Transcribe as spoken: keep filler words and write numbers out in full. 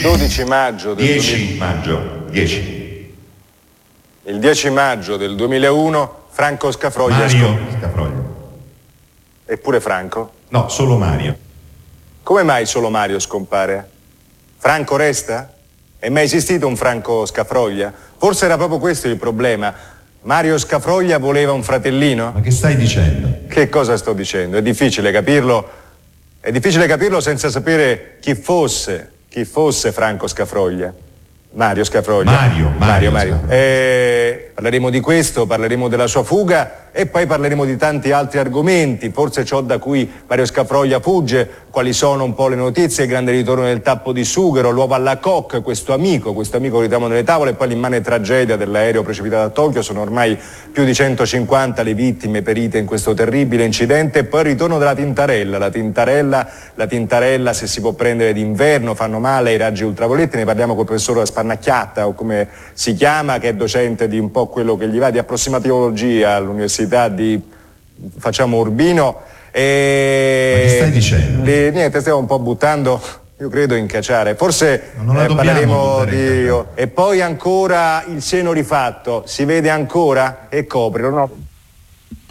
dodici maggio del dieci maggio, dieci. Il dieci maggio del duemilauno Franco Scafroglia. Mario Scafroglia. Eppure Franco? No, solo Mario. Come mai solo Mario scompare? Franco resta? È mai esistito un Franco Scafroglia? Forse era proprio questo il problema. Mario Scafroglia voleva un fratellino? Ma che stai dicendo? Che cosa sto dicendo? È difficile capirlo. È difficile capirlo senza sapere chi fosse, chi fosse Franco Scafroglia. Mario Scafroglia. Mario, Mario, Mario. Mario. Eh, parleremo di questo, parleremo della sua fuga e poi parleremo di tanti altri argomenti, forse ciò da cui Mario Scafroglia fugge, quali sono un po' le notizie, il grande ritorno del tappo di sughero, l'uovo alla coque, questo amico, questo amico che ritroviamo nelle tavole e poi l'immane tragedia dell'aereo precipitato a Tokyo. Sono ormai più di centocinquanta le vittime perite in questo terribile incidente e poi il ritorno della tintarella, la tintarella, la tintarella se si può prendere d'inverno, fanno male ai raggi ultravioletti, ne parliamo col professor Spannacchiatta o come si chiama, che è docente di un po' quello che gli va di approssimativologia all'università di facciamo Urbino e ma che stai dicendo? Le, niente, stiamo un po' buttando, io credo, in cacciare, forse non eh, parleremo di in e poi ancora il seno rifatto, si vede ancora e coprilo, no?